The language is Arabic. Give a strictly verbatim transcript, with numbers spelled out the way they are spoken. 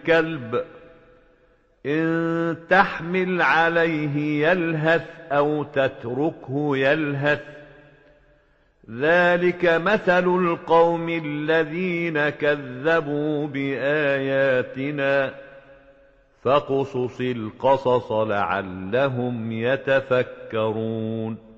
الكلب إن تحمل عليه يلهث أو تتركه يلهث ذلك مثل القوم الذين كذبوا بآياتنا فاقصص القصص لعلهم يتفكرون